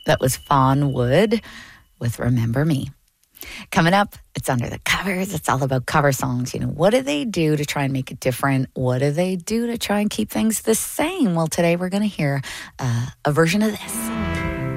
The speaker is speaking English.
That was Fawn Wood with Remember Me. Coming up, it's Under the Covers. It's all about cover songs. What do they do to try and make it different? What do they do to try and keep things the same? Well, today we're going to hear a version of this.